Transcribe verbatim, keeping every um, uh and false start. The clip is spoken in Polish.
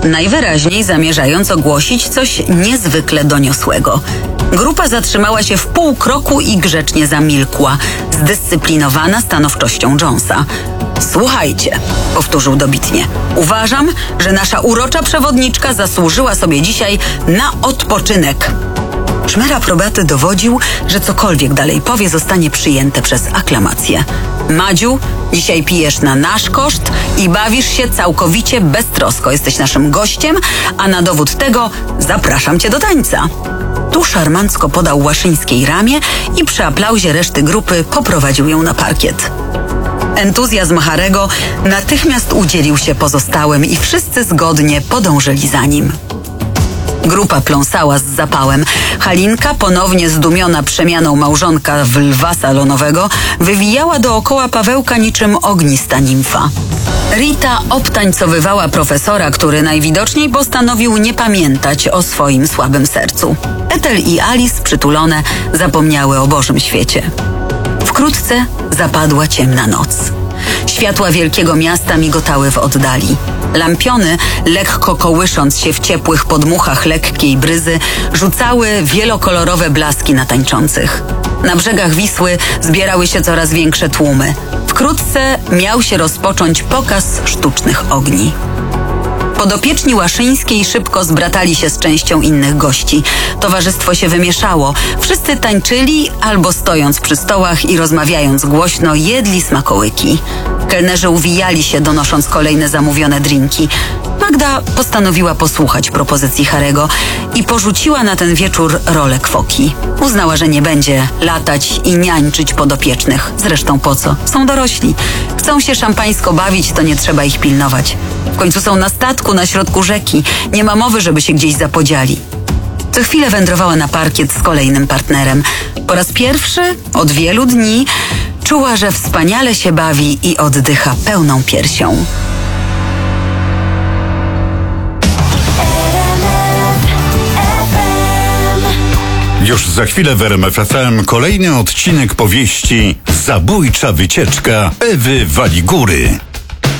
najwyraźniej zamierzając ogłosić coś niezwykle doniosłego. Grupa zatrzymała się w pół kroku i grzecznie zamilkła, zdyscyplinowana stanowczością Jonesa. Słuchajcie, powtórzył dobitnie. Uważam, że nasza urocza przewodniczka zasłużyła sobie dzisiaj na odpoczynek. Szmer aprobaty dowodził, że cokolwiek dalej powie, zostanie przyjęte przez aklamację. Madziu, dzisiaj pijesz na nasz koszt i bawisz się całkowicie beztrosko. Jesteś naszym gościem, a na dowód tego zapraszam cię do tańca. Tu szarmancko podał Łaszyńskiej ramię i przy aplauzie reszty grupy poprowadził ją na parkiet. Entuzjazm Harego natychmiast udzielił się pozostałym i wszyscy zgodnie podążyli za nim. Grupa pląsała z zapałem. Halinka, ponownie zdumiona przemianą małżonka w lwa salonowego, wywijała dookoła Pawełka niczym ognista nimfa. Rita obtańcowywała profesora, który najwidoczniej postanowił nie pamiętać o swoim słabym sercu. Ethel i Alice, przytulone, zapomniały o Bożym świecie. Wkrótce zapadła ciemna noc. Światła wielkiego miasta migotały w oddali. Lampiony, lekko kołysząc się w ciepłych podmuchach lekkiej bryzy, rzucały wielokolorowe blaski na tańczących. Na brzegach Wisły zbierały się coraz większe tłumy. Wkrótce miał się rozpocząć pokaz sztucznych ogni. Podopieczni Łaszyńskiej szybko zbratali się z częścią innych gości. Towarzystwo się wymieszało. Wszyscy tańczyli albo stojąc przy stołach i rozmawiając głośno jedli smakołyki. Kelnerzy uwijali się, donosząc kolejne zamówione drinki. Magda postanowiła posłuchać propozycji Harego i porzuciła na ten wieczór rolę kwoki. Uznała, że nie będzie latać i niańczyć podopiecznych. Zresztą po co? Są dorośli. Chcą się szampańsko bawić, to nie trzeba ich pilnować. W końcu są na statku na środku rzeki. Nie ma mowy, żeby się gdzieś zapodziali. Co chwilę wędrowała na parkiet z kolejnym partnerem. Po raz pierwszy od wielu dni czuła, że wspaniale się bawi i oddycha pełną piersią. Już za chwilę w R M F F M kolejny odcinek powieści Zabójcza wycieczka Ewy Waligury.